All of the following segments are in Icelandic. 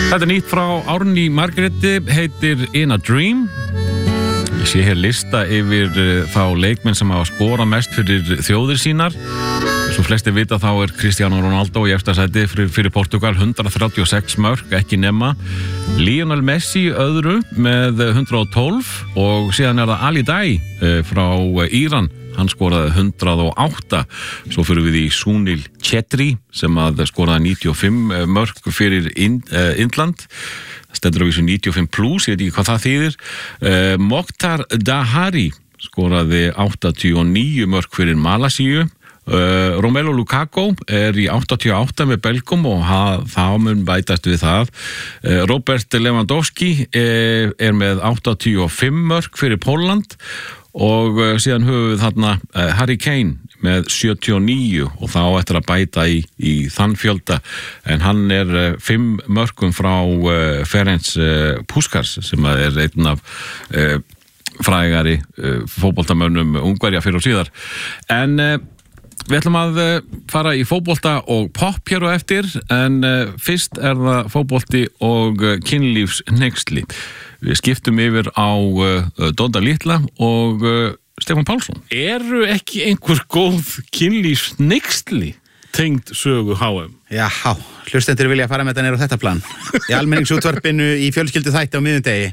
Þetta nýtt frá Árný Margréti, heitir In a Dream. Ég sé hér lista yfir þá leikmenn sem hafa skorað mest fyrir þjóðir sínar. Svo flestir vita þá Cristiano Ronaldo í efsta sæti fyrir Portugal, 136 mörk, ekki nema. Lionel Messi öðru með 112 og síðan það Ali Day frá Íran. Hann skoraði 108. Svo fyrir við í Sunil Chetri sem að skoraði 95 mörk fyrir Indland. Stendur á vísu 95 plus, ég veit ekki hvað það þýðir. Mokhtar Dahari skoraði 89 mörk fyrir Malasíu. Romelu Lukaku í 88 með Belgum og það mun bætast við það. Robert Lewandowski með 85 mörk fyrir Pólland og síðan höfum við þarna Harry Kane með 79 og þá eftir að bæta í þann fjölda, en hann 5 mörkum frá Ferenc Puskás sem einn af frægari fótboltamönnum Ungverja fyrir og síðar. En við ætlum að fara í fótbolta og pop hér og eftir, en fyrst það fótbolti og kynlífshneyksli. Við skiptum yfir á Dodda Litla og Stefán Pálsson. Eru ekki einhver góð kynlífshneyksli tengd sögu HM? Já, hlustendur vilja fara með þetta niður á þetta plan. Í almenningsútvarpinu í fjölskyldu þætti á miðvindegi.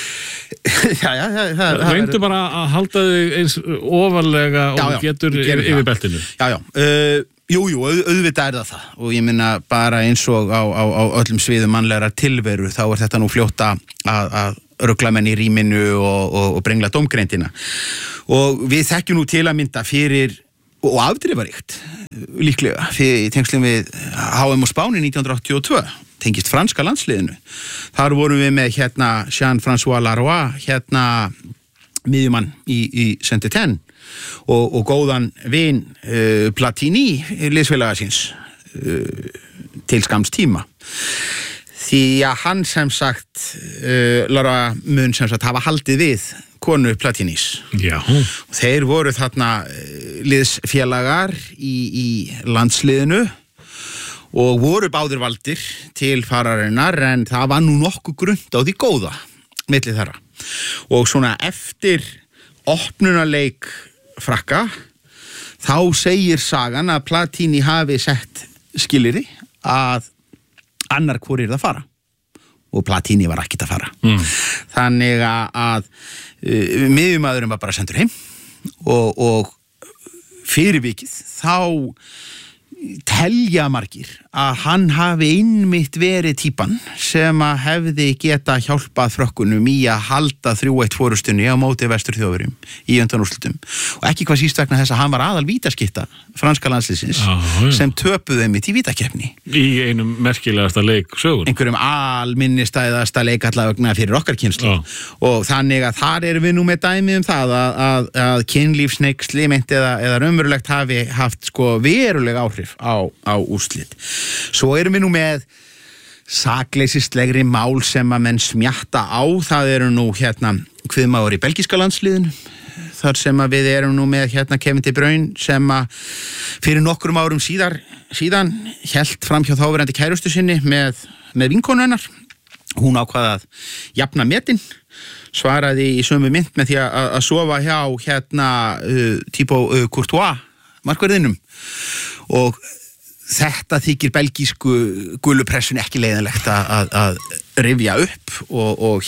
Reyndu bara að halda þig eins ofarlega og getur yfir beltinu. Jú, auðvitað það og ég minna bara eins og á öllum sviðum mannlegar tilveru þá þetta nú fljótt að rugla menn í rýminu og brengla dómgreindina. Og við þekkjum nú til að mynda fyrir og afdrifaríkt líklega fyrir tengslum við HM og Spáni 1982. Tengist franska landsliðinu. Þar vorum við með Jean-François Laroy, miðjumann í Saint-Étienne og góðan vin Platini, liðsfélaga síns, til skamms tíma. Því að hann sem sagt, Laroy mun sem sagt hafa haldið við konu Platinis. Já. Þeir voru þarna liðsfélagar í landsliðinu og voru báðir valdir til fararinnar, en það var nú nokkuð grunnt á því góða milli þeirra. Og svona eftir opnunarleik Frakka þá segir sagan að Platini hafi sett skilyrði að annar hvor yrði að fara og Platini var ekkert að fara. Þannig að miðjumaðurinn var bara sendur heim og fyrir vikið þá telja margir að hann hafi einmitt verið típan sem að hefði geta hjálpað Frökkunum í að halda 3-1 fórustunni á móti Vesturþjóðverjum í undanúrslitum og ekki hvað síst vegna þess að hann var aðal vítaskytta franska landsliðsins sem töpuðu einmitt í vítakeppni í einum merkilegasta leik sögur, einhverjum alminnistæðasta leik allavega fyrir okkar kynslu og þannig að þar erum við nú með dæmi það að kynlífshneyksli meint eða raunverulegt hafi haft veruleg áhrif á úrslit. Svo erum við nú með sakleysislegri mál sem að menn smjatta á. Það eru nú kviðmaður í belgíska landsliðinu þar sem að við erum nú með Kevin De Bruyne sem að fyrir nokkrum árum síðan hélt fram hjá þáverandi kærustu sinni með vinkonu hennar. Hún ákvað að jafna metin, svaraði í sömu mynt með því að sofa hjá Thibaut Courtois markverðinum og þetta þykir belgísku gulupressun ekki leiðinlegt að rifja upp og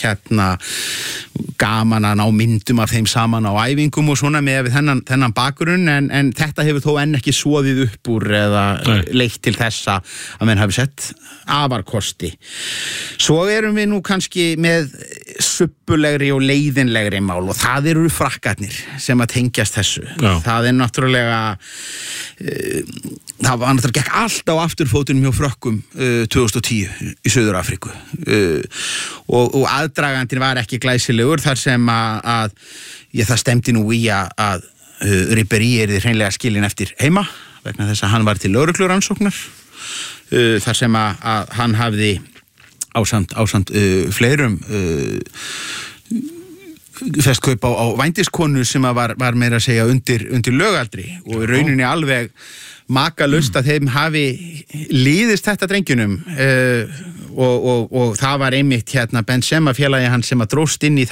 gaman að ná myndum af þeim saman á æfingum og svona með þennan bakgrunn en þetta hefur þó enn ekki soðið upp úr eða leitt til þessa að menn hafi sett afarkosti. Svo erum við nú kannski með suppulegri og leiðinlegri mál og það eru frakkarnir sem að tengjast þessu. Það náttúrulega það var náttúrulega gekk allt á afturfótunum hjá Frökkum 2010 í Suður-Afríku og aðdragandinn var ekki glæsilegur þar sem að það stemdi nú í að Ribéry yrði hreinlega skilinn eftir heima vegna þess að hann var til lögreglurannsóknar þar sem að hann hafði ásamt fleirum festkaup á vændiskonu sem var meira að segja undir lögaldri og í rauninni alveg makalaust að þeim hafi líðist þetta drengjunum og það var einmitt hérna Benzema félagi hann sem að dróst inn í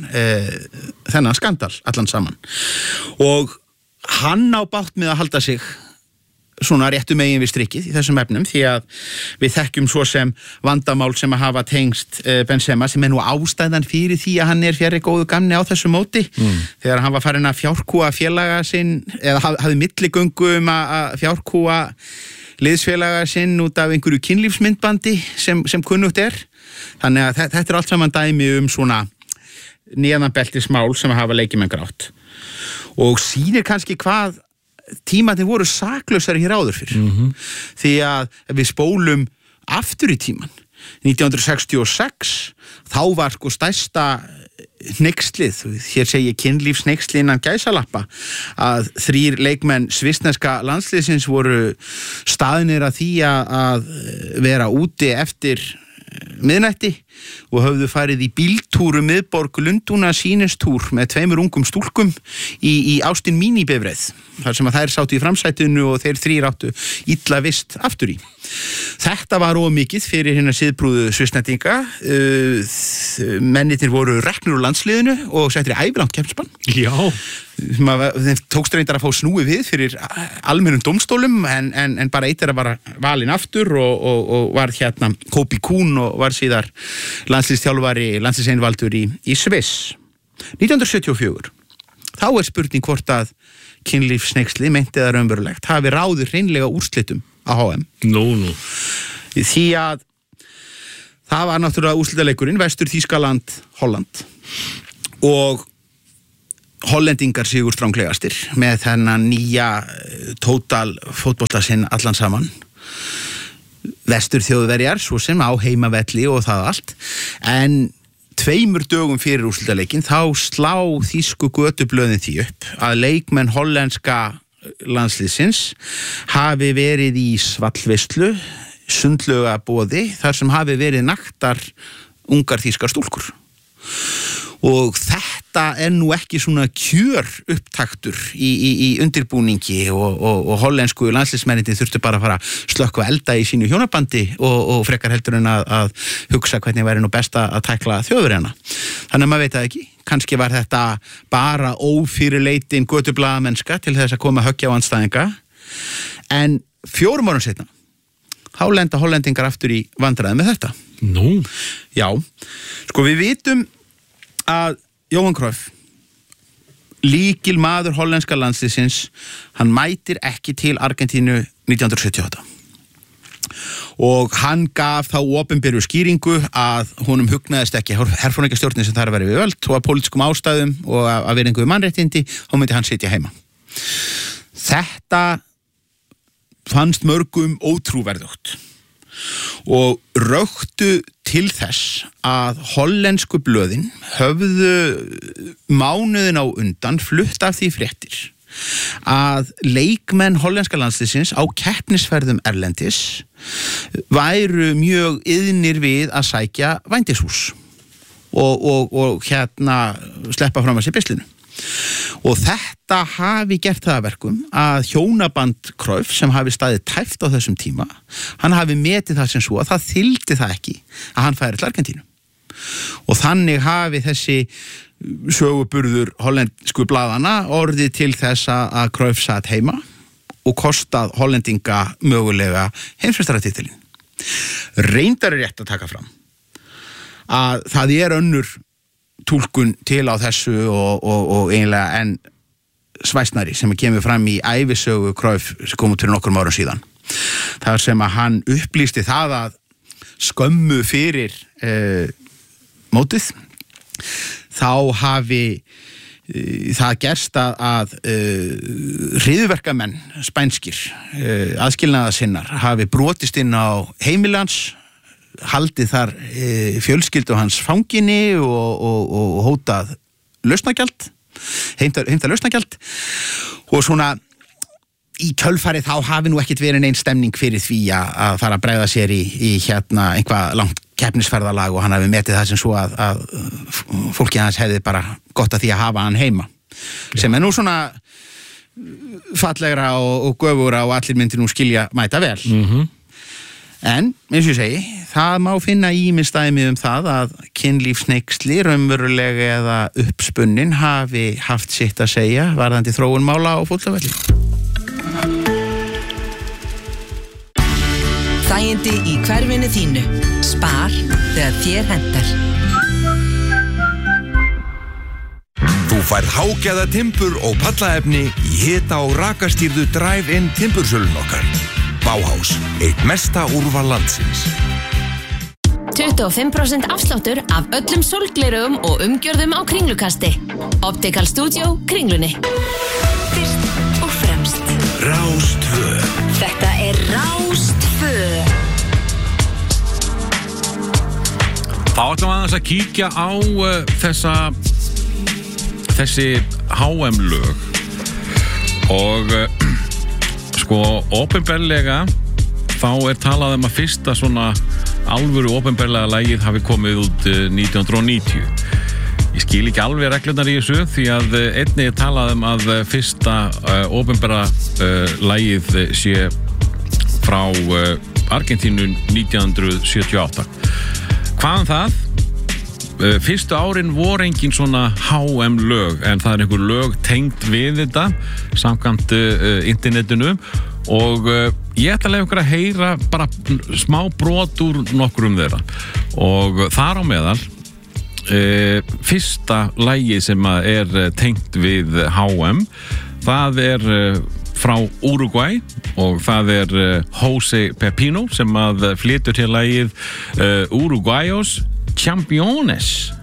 þennan skandal allan saman og hann á bátt með að halda sig svona réttu megin við strikkið í þessum efnum því að við þekkjum svo sem vandamál sem að hafa tengst Benzema sem nú ástæðan fyrir því að hann fjarri góðu gamni á þessu móti þegar hann var farin að fjárkúa félaga sinn eða hafði milligöngu að fjárkúa liðsfélaga sinn út af einhverju kynlífsmyndbandi sem kunnugt þannig að þetta allt saman dæmi svona neðanbeltismál sem hafa leikjumenn grátt og sýnir kannski hvað tímarnir voru saklausari hér áður fyrr því að ef við spólum aftur í tíman 1966 þá var stærsta hneykslið, hér segi ég kynlífshneyksli innan gæsalappa að 3 leikmenn svissneska landsliðsins voru staðnir að því að vera úti eftir miðnætti og höfðu farið í bíltúru miðborg Lundúna sýnistúr með 2 ungum stúlkum í Austin minibifreið þar sem að þær sátu í framsætinu og þeir 3 áttu illa vist aftur í. Þetta var mikið fyrir hérna siðprúðu svissnendinga mennirnir voru reknir úr landsliðinu og settir í ævilangt keppnisbann. Já. Þeim tókst reyndar að fá snúið við fyrir almennum dómstólum en bara eitt var valinn aftur og var hérna Kobi Kuhn og var síðar landsliðsþjálfari, landsliðseinvaldur í Sviss. 1974 þá spurning hvort að kynlífshneyksli meinti það raunverulegt hafi ráðið hreinlega úrslitum á HM. Nú. Því að það var náttúrulega úrslitaleikurinn Vestur-Þýskaland, Holland og hollendingar sigur stranglegastir með þennan nýja tótal fótbolta sinn allan saman. Vestur-Þjóðverjar, svo sem á heimavelli og það allt, en 2 dögum fyrir úrslitaleikinn þá slá þýsku götublöðin því upp að leikmenn hollenska landsliðsins hafi verið í svallveislu, sundlauga boði, þar sem hafi verið naktar ungar þýskar stúlkur. Og þetta nú ekki svona kjör upptaktur í undirbúningi og hollensku landsliðsmennirnir þurftu bara að fara að slökkva elda í sínu hjónabandi og frekar heldur en að hugsa hvernig væri nú best að tækla Þjóðverjana. Þannig að maður veit það ekki, kannski var þetta bara ófyrirleitin götublaðamennska til þess að koma að höggja á andstæðinga, en 4 árum seinna þá lenda hollendingar aftur í vandræði með þetta. Nú? Já, sko við vitum að Johan Cruyff, lykil maður hollenska landsliðsins, hann mætir ekki til Argentínu 1978 og hann gaf þá opinberu skýringu að honum hugnaðist ekki herforingjastjórnin sem þar að vera við völd og að pólitískum ástæðum og að vera einhverju mannréttindi, þá myndi hann sitja heima. Þetta fannst mörgum ótrúverðugt og röktu til þess að hollensku blöðin höfðu mánuðin á undan flutt af því fréttir að leikmenn hollenska landsliðsins á keppnisferðum erlendis væru mjög iðnir við að sækja vændishús og hérna sleppa fram að sér bislinu. Og þetta hafi gert það að verkum að hjónaband Cruyff sem hafi staðið tæft á þessum tíma, hann hafi metið það sem svo að það þyldi það ekki að hann færi til Argentínu. Og þannig hafi þessi söguburður hollensku blaðana orðið til þess að Cruyff satt heima og kostað hollendinga mögulega heimsmeistaratitilinn. Reyndar rétt að taka fram að það önnur túlkun til á þessu og eiginlega en svæsnari sem kemur fram í ævisögu Cruyff sem kom út fyrir nokkrum árum síðan. Það sem að hann upplýsti það að skömmu fyrir mótið þá hafi það gerst að hryðjuverkamenn spænskir aðskilnaðarsinnar hafi brotist inn á heimilans, haldið þar fjölskyldu hans fanginni og hótað lausnagjald, heimta lausnagjald og svona í kjölfarið þá hafi nú ekkert verið nein stemning fyrir því að fara að bregða sér í hérna einhvað langt keppnisferðalag og hann hafi metið það sem svo að fólki hans hefði bara gott að því að hafa hann heima. Já. Sem nú svona fallegra og göfura og allir myndir nú skilja mæta vel. En, eins og ég segi, það má finna ýmis dæmi það að kynlífshneyksli raunverulega eða uppspunnin hafi haft sitt að segja varðandi þróun mála á fótboltavelli. Þægindi í hverfinu þínu. Spar þegar þér hentar. Þú færð hágæða timbur og pallaefni í hita og rakastýrðu drive-in timbursölun okkar. Bauhaus, eitt mesta úrval landsins. 25% afsláttur af öllum sólglerugum og umgjörðum á Kringlukasti. Optical Studio, Kringlunni. Fyrst og fremst. Rás 2. Þetta Rás 2. Þá ætlum við aðeins að kíkja á þessi HM-lög og sko opinberlega þá talað að fyrsta svona alvöru opinberlega lagið hafi komið út 1990. Ég skil ekki alveg reglurnar í þessu því að einnig talað að fyrsta opinbera lagið sé frá Argentínu 1978. Hvaðan það? Fyrstu árin voru engin svona HM-lög en það einhver lög tengt við þetta samkvæmt internetinu og ég ætla að leyfa ykkur að heyra bara smá brot úr nokkrum þeirra og þar á meðal fyrsta lagið sem tengt við HM það frá Uruguay og það Jose Pepino sem flytur til lagið Uruguayos Campeones.